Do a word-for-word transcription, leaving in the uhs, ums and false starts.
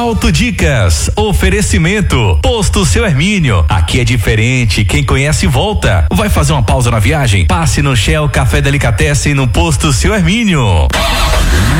Autodicas, oferecimento, Posto Seu Hermínio, aqui é diferente, quem conhece volta. Vai fazer uma pausa na viagem? Passe no Shell Café Delicatessen no Posto Seu Hermínio.